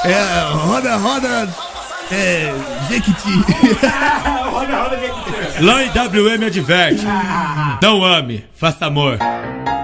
Roda, Jequiti. Lá em WM adverte. Não ame, faça amor.